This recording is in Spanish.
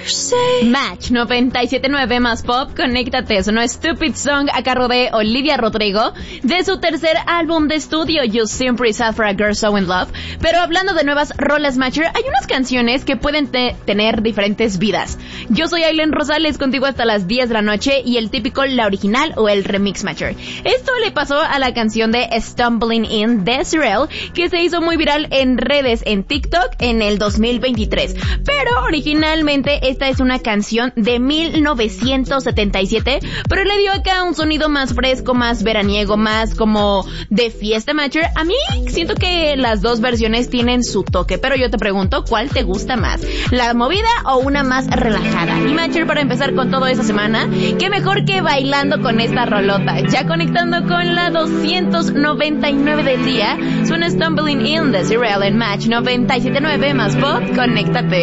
Match 97.9 más pop, conéctate, sonó Stupid Song a cargo de Olivia Rodrigo de su tercer álbum de estudio, You Seem Pretty Sad for a Girl So In Love. Pero hablando de nuevas rolas Matcher, hay unas canciones que pueden tener diferentes vidas. Yo soy Aileen Rosales, contigo hasta las 10 de la noche, y el típico, la original o el remix Matcher. Esto le pasó a la canción de Stumbling In de Cyril, que se hizo muy viral en redes en TikTok en el 2023. Pero originalmente esta es una canción de 1977, pero le dio acá un sonido más fresco, más veraniego, más como de fiesta Matcher. A mí siento que las dos versiones tienen su toque, pero yo te pregunto, ¿cuál te gusta más? ¿La movida o una más relajada? Y Matcher, para empezar con toda esa semana, qué mejor que bailando con esta rolota. Ya conectando con la 299 del día, suena Stumbling In de Cyril en Match 97.9 más pop, conéctate.